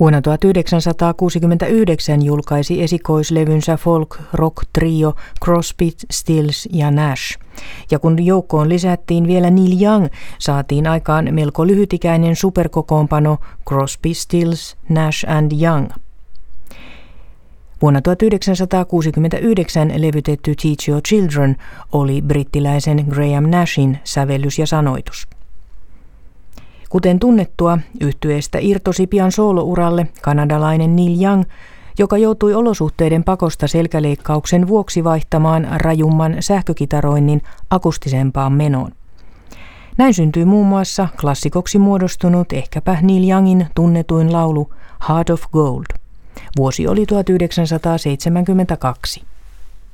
Vuonna 1969 julkaisi esikoislevynsä folk-rock-trio Crosby, Stills ja Nash. Ja kun joukkoon lisättiin vielä Neil Young, saatiin aikaan melko lyhytikäinen superkokoonpano Crosby, Stills, Nash and Young. Vuonna 1969 levytetty Teach Your Children oli brittiläisen Graham Nashin sävellys ja sanoitus. Kuten tunnettua, yhtyeestä irtosi pian soolouralle kanadalainen Neil Young, joka joutui olosuhteiden pakosta selkäleikkauksen vuoksi vaihtamaan rajumman sähkökitaroinnin akustisempaan menoon. Näin syntyi muun muassa klassikoksi muodostunut ehkäpä Neil Youngin tunnetuin laulu Heart of Gold. Vuosi oli 1972.